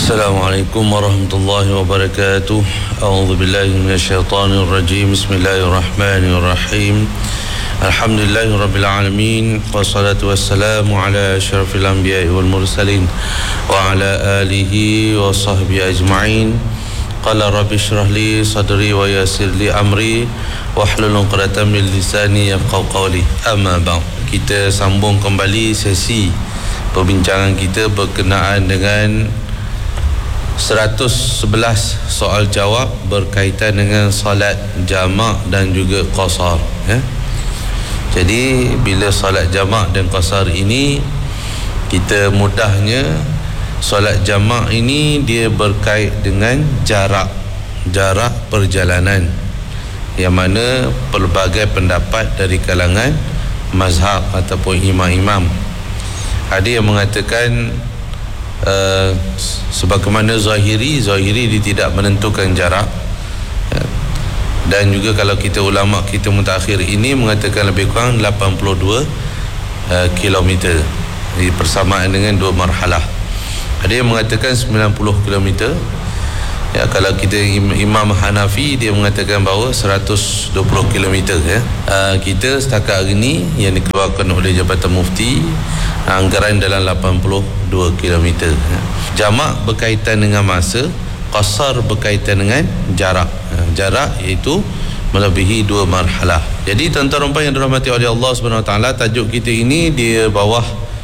Assalamualaikum warahmatullahi wabarakatuh. A'udzu billahi minasyaitonir rajim. Bismillahirrahmanirrahim. Alhamdulillahirabbil alamin. Wassalatu wassalamu ala asyrafil anbiya'i wal mursalin wa ala alihi wa sahbihi ajma'in. Qala rabbi shrah li sadri wa yassir li amri wahlul 'uqdatam min lisani yafqahu qawli. Amma ba'd. Kita sambung kembali sesi perbincangan kita berkenaan dengan 111 soal jawab berkaitan dengan solat jamak dan juga qasar, ya. Jadi bila solat jamak dan qasar ini, kita mudahnya solat jamak ini dia berkait dengan jarak perjalanan, yang mana pelbagai pendapat dari kalangan mazhab ataupun imam-imam. Ada yang mengatakan sebagaimana Zahiri dia tidak menentukan jarak, dan juga kalau kita ulama kita mutakhir ini mengatakan lebih kurang 82 km, jadi persamaan dengan dua marhalah. Ada yang mengatakan 90 km, ya. Kalau kita Imam Hanafi, dia mengatakan bahawa 120 km, ya. Kita setakat hari ini yang dikeluarkan oleh Jabatan Mufti, anggaran dalam 82 km, ya. Jamak berkaitan dengan masa, qasar berkaitan dengan jarak. Jarak iaitu melebihi dua marhalah. Jadi tuan-tuan yang dirahmati oleh Allah SWT, tajuk kita ini dia bawah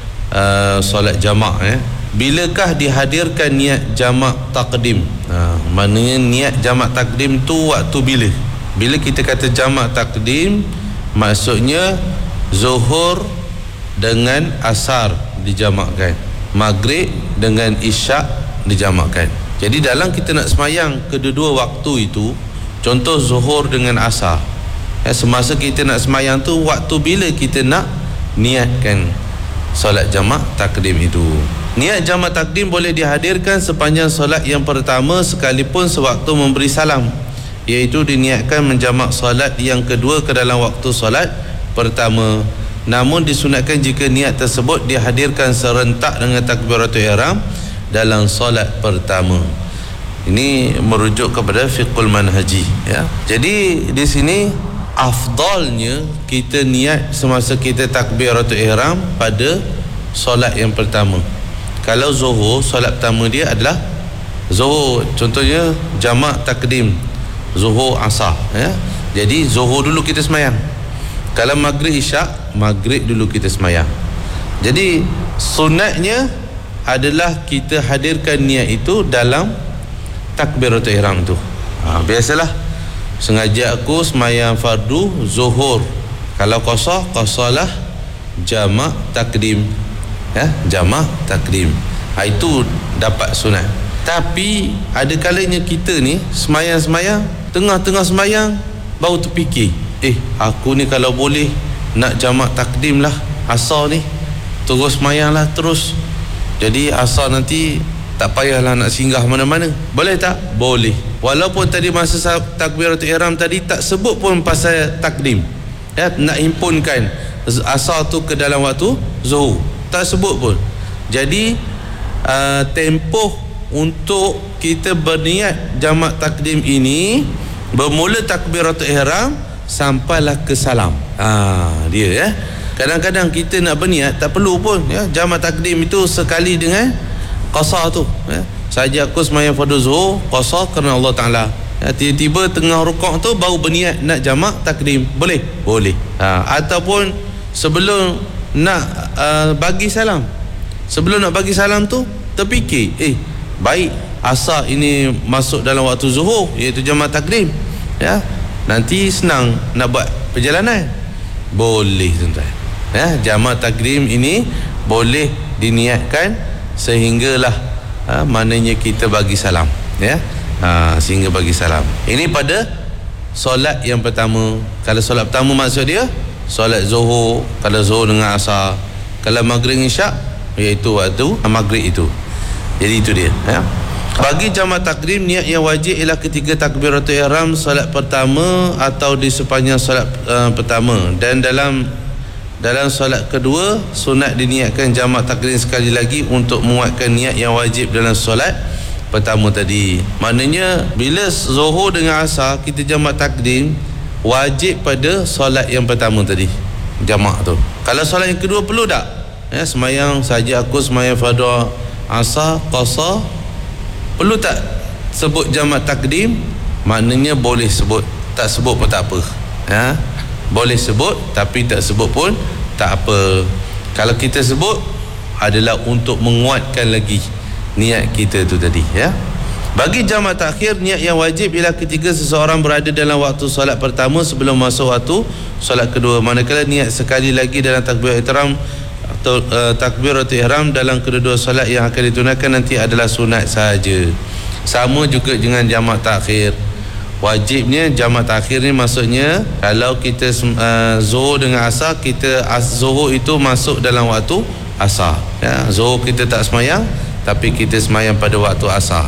solat jamak, ya. Bilakah dihadirkan niat jamak takdim? Maknanya niat jamak takdim tu waktu bila? Bila kita kata jamak takdim, maksudnya zuhur dengan asar dijamakkan, maghrib dengan isyak dijamakkan. Jadi dalam kita nak semayang kedua-dua waktu itu, contoh zuhur dengan asar, ya, semasa kita nak semayang tu, waktu bila kita nak niatkan solat jamak takdim itu. Niat jamak takdim boleh dihadirkan sepanjang solat yang pertama sekalipun sewaktu memberi salam, iaitu diniatkan menjamak solat yang kedua ke dalam waktu solat pertama. Namun disunatkan jika niat tersebut dihadirkan serentak dengan takbiratul ihram dalam solat pertama. Ini merujuk kepada fiqhul manhaji, ya. Jadi di sini afdalnya kita niat semasa kita takbiratul ihram pada solat yang pertama. Kalau zuhur, solat pertama dia adalah zuhur, contohnya jamak takdim zuhur asar, ya. Jadi zuhur dulu kita semayang. Kalau maghrib isyak, maghrib dulu kita semayang. Jadi sunatnya adalah kita hadirkan niat itu dalam takbiratul ihram tu. Biasalah sengaja aku semayang fardu zuhur, kalau qasarlah jamak takdim, ya, jamak takdim. Itu dapat sunat. Tapi ada kalanya kita ni semayang, tengah-tengah semayang baru terfikir, aku ni kalau boleh nak jamak takdim lah asar ni, terus semayang lah terus. Jadi asar nanti tak payahlah nak singgah mana-mana. Boleh tak? Boleh. Walaupun tadi masa takbiratul ihram tadi tak sebut pun pasal takdim, ya, nak himpunkan asar tu ke dalam waktu zuhur, tak sebut pun. Jadi tempoh untuk kita berniat jamak takdim ini bermula takbiratul ihram sampailah ke salam. Dia, ya. Kadang-kadang kita nak berniat tak perlu pun, ya, jamak takdim itu sekali dengan qasar tu, ya. Saja aku semayang fardu zuhur qasar kerana Allah Taala, ya, tiba-tiba tengah rukuk tu baru berniat nak jamak takdim, boleh? Boleh. Ataupun sebelum nak bagi salam, sebelum nak bagi salam tu terfikir, baik asar ini masuk dalam waktu zuhur, iaitu jamak takdim, ya, nanti senang nak buat perjalanan, boleh, tuan-tuan, ya. Jamak takdim ini boleh diniatkan sehinggalah maknanya kita bagi salam, ya, sehingga bagi salam. Ini pada solat yang pertama. Kalau solat pertama maksud dia solat zuhur, kalau zuhur dengan asar. Kalau maghrib isyak, iaitu waktu maghrib itu. Jadi itu dia, ya. Bagi jamak takdim, niat yang wajib ialah ketika takbiratul ihram solat pertama atau di sepanjang solat pertama, dan dalam solat kedua sunat diniatkan jamak takdim sekali lagi untuk menguatkan niat yang wajib dalam solat pertama tadi. Maknanya bila Zuhur dengan Asar kita jamak takdim, wajib pada solat yang pertama tadi jamak tu. Kalau solat yang kedua perlu tak? Semayang saja aku semayang fardu Asar qasar, perlu tak sebut jamak takdim? Maknanya boleh sebut, tak sebut pun tak apa. Boleh sebut tapi tak sebut pun tak apa. Kalau kita sebut adalah untuk menguatkan lagi niat kita tu tadi, ya. Bagi jamak takhir, niat yang wajib ialah ketika seseorang berada dalam waktu solat pertama sebelum masuk waktu solat kedua. Manakala niat sekali lagi dalam takbiratul ihram atau takbiratul ihram dalam kedua-dua solat yang akan ditunaikan nanti adalah sunat sahaja. Sama juga dengan jamak takhir. Wajibnya jamak takhir ni maksudnya kalau kita Zuhur dengan Asar, kita Zuhur itu masuk dalam waktu Asar, ya. Zuhur kita tak semayang tapi kita semayang pada waktu Asar.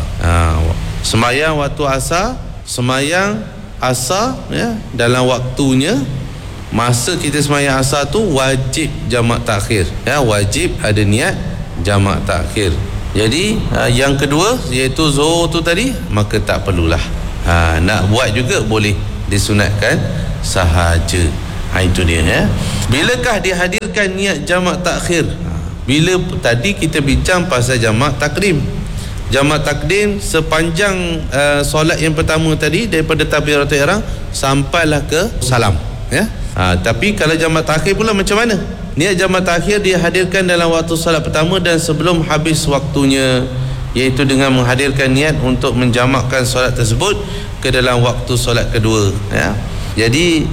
Semayang waktu Asar, semayang Asar, ya, dalam waktunya. Masa kita semayang Asar tu wajib jamak takhir, ya, wajib ada niat jamak takhir. Jadi yang kedua iaitu Zuhur tu tadi, maka tak perlulah. Nak buat juga boleh, disunatkan sahaja. Itu dia, ya. Bilakah dihadirkan niat jamak takhir? Bila tadi kita bincang pasal jamak takdim. Jamak takdim sepanjang solat yang pertama tadi daripada takbiratul ihram sampailah ke salam, ya. Tapi kalau jamak takhir pula macam mana? Niat jamak takhir dihadirkan dalam waktu solat pertama dan sebelum habis waktunya, iaitu dengan menghadirkan niat untuk menjamakkan solat tersebut ke dalam waktu solat kedua, ya. Jadi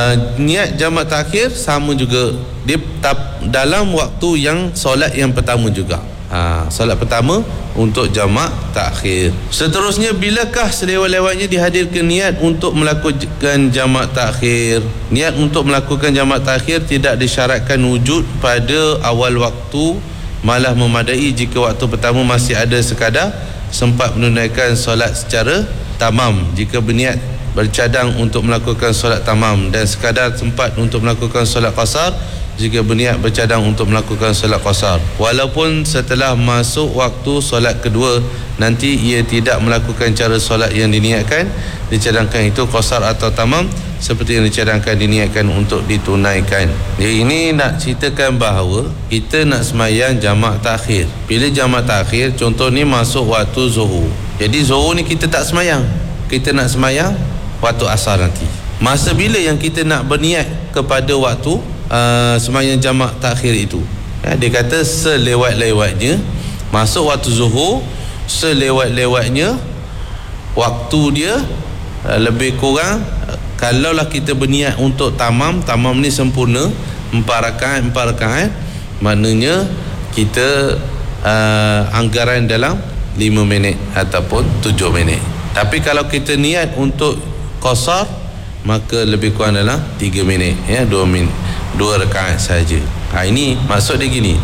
niat jamak takhir sama juga dia dalam waktu yang solat yang pertama juga. Solat pertama untuk jamak takhir. Seterusnya, bilakah selewat-lewatnya dihadirkan niat untuk melakukan jamak takhir? Niat untuk melakukan jamak takhir tidak disyaratkan wujud pada awal waktu, malah memadai jika waktu pertama masih ada sekadar sempat menunaikan solat secara tamam. Jika berniat bercadang untuk melakukan solat tamam, dan sekadar sempat untuk melakukan solat qasar jika berniat bercadang untuk melakukan solat qasar. Walaupun setelah masuk waktu solat kedua nanti ia tidak melakukan cara solat yang diniatkan, dicadangkan itu qasar atau tamam seperti yang dicadangkan diniatkan untuk ditunaikan. Jadi ini nak ceritakan bahawa kita nak semayang jamak takhir. Bila jamak takhir, contoh ni masuk waktu Zuhur. Jadi Zuhur ni kita tak semayang, kita nak semayang waktu Asar nanti. Masa bila yang kita nak berniat kepada waktu semayang jamak takhir itu, ya, dia kata selewat-lewatnya masuk waktu Zuhur, selewat-lewatnya waktu dia lebih kurang. Kalaulah kita berniat untuk tamam ni sempurna 4 rakaat, maknanya kita anggaran dalam 5 minit ataupun 7 minit. Tapi kalau kita niat untuk qasar, maka lebih kurang dalam 3 minit, ya, 2 rakaat saja. Ini maksud dia gini,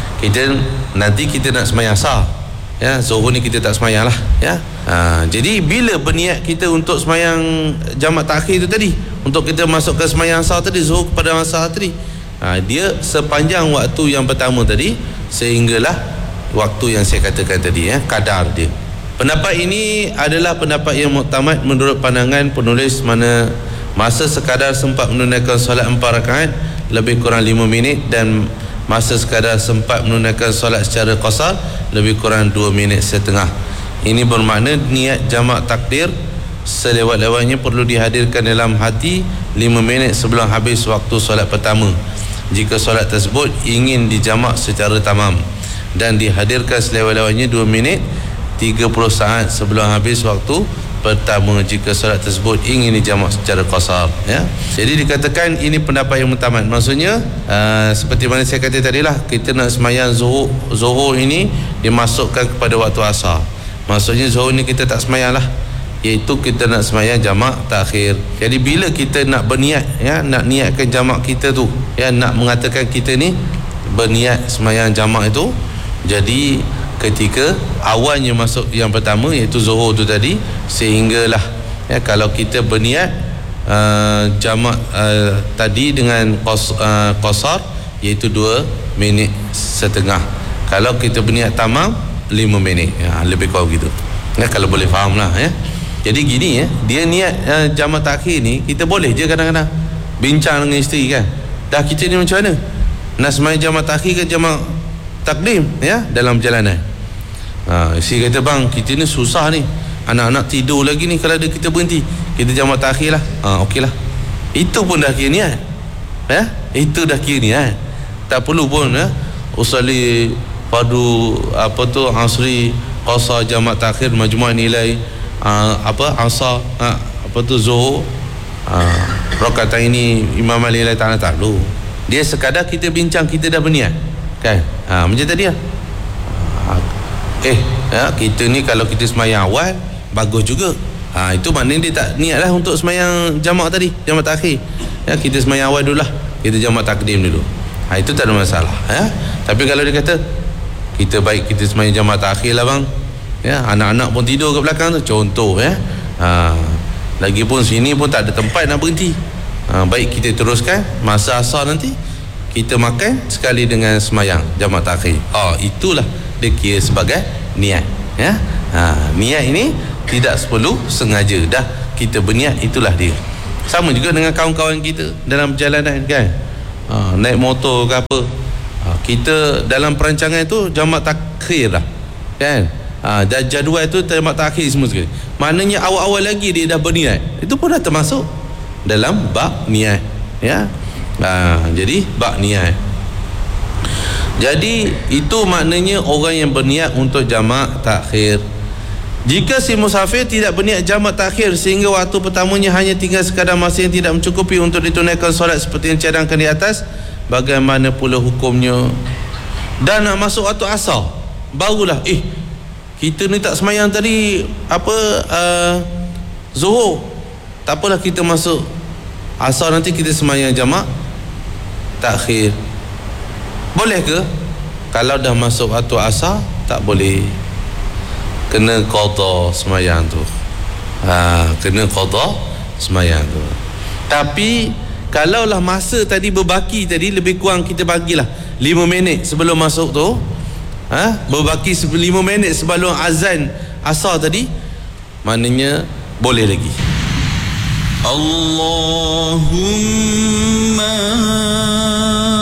nanti kita nak semayang Asar, ya, Zuhur ni kita tak semayang lah, ya. Jadi bila berniat kita untuk semayang jamak takhir itu tadi, untuk kita masuk ke semayang Asar tadi, Zuhur kepada Asar tadi, dia sepanjang waktu yang pertama tadi sehinggalah waktu yang saya katakan tadi, ya, kadar dia. Pendapat ini adalah pendapat yang muktamad menurut pandangan penulis, mana masa sekadar sempat menunaikan solat 4 rakaat lebih kurang 5 minit, dan masa sekadar sempat menunaikan solat secara qasar lebih kurang 2 minit setengah. Ini bermakna niat jamak takdir selewat-lewatnya perlu dihadirkan dalam hati 5 minit sebelum habis waktu solat pertama jika solat tersebut ingin dijamak secara tamam, dan dihadirkan selewat-lewatnya 2 minit 30 saat sebelum habis waktu pertama jika solat tersebut ingin dijamak secara qasar, ya. Jadi dikatakan ini pendapat yang muktamad. Maksudnya seperti mana saya kata tadilah, kita nak semayang Zuhur ini dimasukkan kepada waktu Asar. Maksudnya Zuhur ni kita tak semayang lah, iaitu kita nak semayang jamak takhir. Jadi bila kita nak berniat, ya, nak niatkan jamak kita tu, ya, nak mengatakan kita ni berniat semayang jamak itu, jadi ketika awalnya masuk yang pertama iaitu Zuhur tu tadi, sehinggalah, ya, kalau kita berniat jamak tadi dengan qasar iaitu 2 minit setengah. Kalau kita berniat tamam 5 minit, ya, lebih kurang gitu. Kalau boleh faham lah ya. Jadi gini ya, dia niat jamak takhir ni, kita boleh je kadang-kadang bincang dengan isteri kan, dah kita ni macam mana nak sembahyang jamak takhir ke jamak takdim ya, dalam perjalanan. Isteri kata, bang kita ni susah ni, anak-anak tidur lagi ni, kalau ada kita berhenti, kita jamak takhir lah. Okey lah, itu pun dah kira niat ya, itu dah kira niat. Tak perlu pun ya, usali padu asri qasa jamak takhir majmu' nilai asar zuhur rakaat ini Imam Ali Ta'ala tak perlu. Dia sekadar kita bincang, kita dah berniat kan, macam tadi lah. Kita ni kalau kita semayang awal bagus juga, itu maknanya dia tak niat lah untuk semayang jamak tadi, jamak takhir ya. Kita semayang awal dulu lah, kita jamak takdim dulu, itu tak ada masalah ya. Tapi kalau dia kata kita baik kita semayang jamak takhir lah bang ya, anak-anak pun tidur ke belakang tu, contoh ya, lagipun sini pun tak ada tempat nak berhenti, baik kita teruskan masa asar nanti kita makan sekali dengan semayang jamak takhir. Itulah dia kira sebagai niat ya. Niat ini tidak perlu sengaja, dah kita berniat, itulah dia. Sama juga dengan kawan-kawan kita dalam perjalanan kan, naik motor ke apa, kita dalam perancangan itu jamak takhir lah kan, dan jadual itu jamak takhir semua sekali. Maknanya awal-awal lagi dia dah berniat, itu pun dah termasuk dalam bab niat ya. Jadi bab niat, jadi itu maknanya orang yang berniat untuk jamak takhir. Jika si musafir tidak berniat jamak takhir sehingga waktu pertamanya hanya tinggal sekadar masa yang tidak mencukupi untuk ditunaikan solat seperti yang cadangkan di atas, bagaimana pula hukumnya? Dan nak masuk waktu asar barulah kita ni tak semayang tadi zuhur, tak apalah kita masuk asar nanti kita semayang jamak takhir. Boleh ke? Kalau dah masuk waktu asar tak boleh, kena qada semayang tu. Kena qada semayang tu. Tapi kalaulah masa tadi berbaki tadi, lebih kurang kita bagilah 5 minit sebelum masuk tu, berbaki 5 minit sebelum azan asar tadi, maknanya boleh lagi. Allahumma